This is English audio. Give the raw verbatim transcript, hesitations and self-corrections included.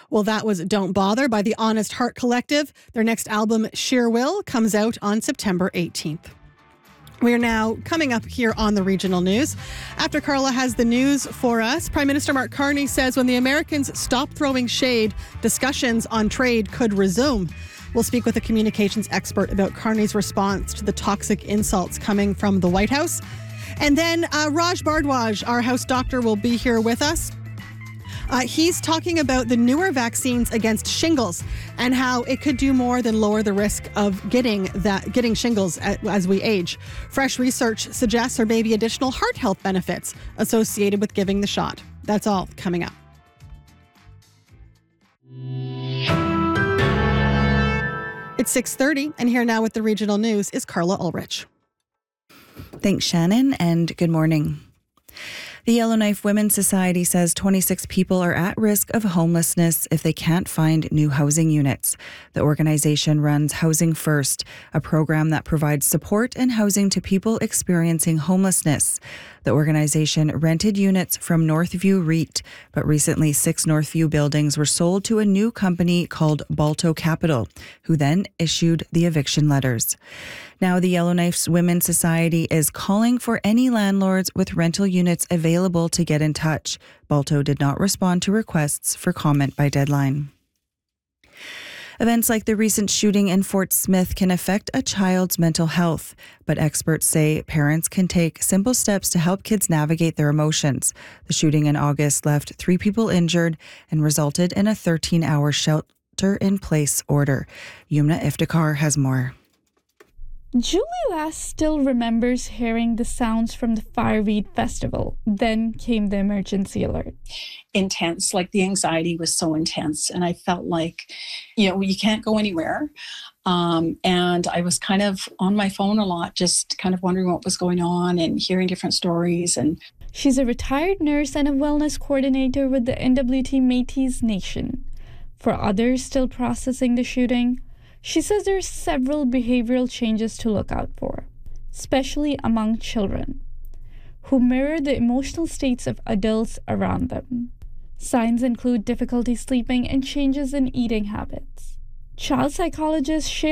Well, that was Don't Bother by the Honest Heart Collective. Their next album, Sheer Will, comes out on September eighteenth. We are now coming up here on the regional news. After Carla has the news for us, Prime Minister Mark Carney says when the Americans stop throwing shade, discussions on trade could resume. We'll speak with a communications expert about Carney's response to the toxic insults coming from the White House. And then uh, Raj Bardwaj, our house doctor, will be here with us. Uh, he's talking about the newer vaccines against shingles and how it could do more than lower the risk of getting that getting shingles at, as we age. Fresh research suggests there may be additional heart health benefits associated with giving the shot. That's all coming up. It's six thirty, and here now with the regional news is Carla Ulrich. Thanks, Shannon, and good morning. The Yellowknife Women's Society says twenty-six people are at risk of homelessness if they can't find new housing units. The organization runs Housing First, a program that provides support and housing to people experiencing homelessness. The organization rented units from Northview REIT, but recently six Northview buildings were sold to a new company called Balto Capital, who then issued the eviction letters. Now, the Yellowknife Women's Society is calling for any landlords with rental units available to get in touch. Balto did not respond to requests for comment by deadline. Events like the recent shooting in Fort Smith can affect a child's mental health, but experts say parents can take simple steps to help kids navigate their emotions. The shooting in August left three people injured and resulted in a thirteen-hour shelter-in-place order. Yumna Iftikhar has more. Julie Lass still remembers hearing the sounds from the Fireweed Festival. Then came the emergency alert. Intense, like the anxiety was so intense. And I felt like, you know, you can't go anywhere. Um, and I was kind of on my phone a lot, just kind of wondering what was going on and hearing different stories. And she's a retired nurse and a wellness coordinator with the N W T Métis Nation. For others still processing the shooting, she says there are several behavioral changes to look out for, especially among children, who mirror the emotional states of adults around them. Signs include difficulty sleeping and changes in eating habits. Child psychologist Shay